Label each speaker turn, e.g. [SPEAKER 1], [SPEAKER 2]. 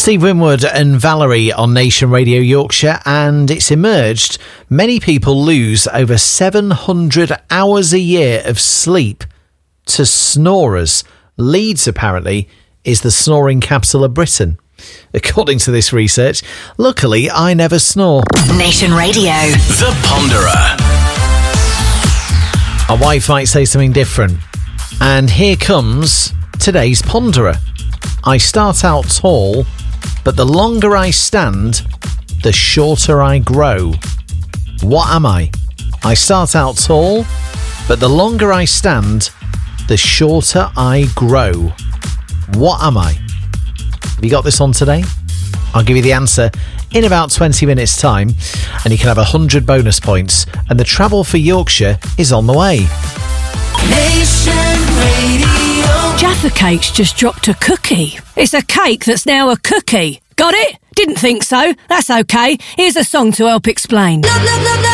[SPEAKER 1] Steve Winwood and Valerie on Nation Radio Yorkshire, and it's emerged many people lose over 700 hours a year of sleep to snorers. Leeds, apparently, is the snoring capital of Britain. According to this research, luckily I never snore.
[SPEAKER 2] Nation Radio.
[SPEAKER 3] The Ponderer.
[SPEAKER 1] My wife might say something different. And here comes today's Ponderer. I start out tall, but the longer I stand, the shorter I grow. What am I? I start out tall, but the longer I stand, the shorter I grow. What am I? Have you got this on today? I'll give you the answer in about 20 minutes' time, and you can have 100 bonus points, and the travel for Yorkshire is on the way.
[SPEAKER 4] Nation Radio.
[SPEAKER 5] Jaffa Cakes just dropped a cookie. It's a cake that's now a cookie. Got it? Didn't think so. That's okay. Here's a song to help explain.